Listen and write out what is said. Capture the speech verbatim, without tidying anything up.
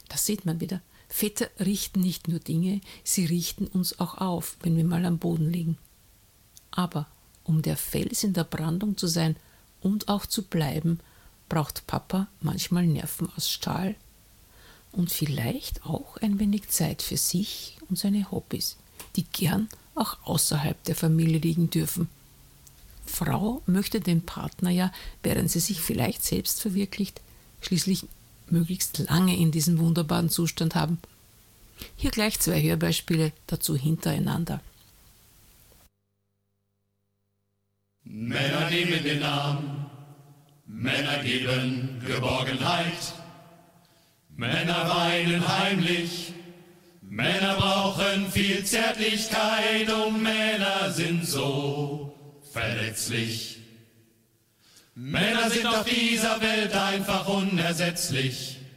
Das sieht man wieder. Väter richten nicht nur Dinge, sie richten uns auch auf, wenn wir mal am Boden liegen. Aber um der Fels in der Brandung zu sein und auch zu bleiben, braucht Papa manchmal Nerven aus Stahl und vielleicht auch ein wenig Zeit für sich und seine Hobbys, die gern auch außerhalb der Familie liegen dürfen. Frau möchte den Partner ja, während sie sich vielleicht selbst verwirklicht, schließlich möglichst lange in diesem wunderbaren Zustand haben. Hier gleich zwei Hörbeispiele dazu hintereinander. Männer nehmen den Arm, Männer geben Geborgenheit, Männer weinen heimlich, Männer brauchen viel Zärtlichkeit und Männer sind so verletzlich. Männer sind auf dieser Welt einfach unersetzlich.